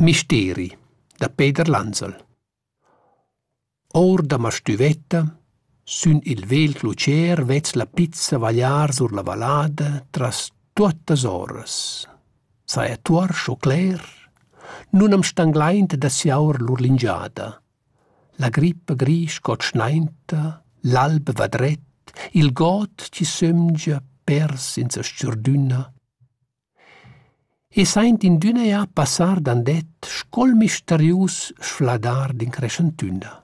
Misteri da Peter Lanzel. Or da ma stüvetta, sün il vel clucer vez la pizza vagliar sur la valada tras tuottas oras. Saia tuor scho cler, nun am stangleint da siaur l'urlingiada. La grippa grisch got schneinta, l'alba va dret, il got ci sömgia pers in sa stürdüna. E saint in düna ja passar dandet scol misterius sfladar din crescentüna.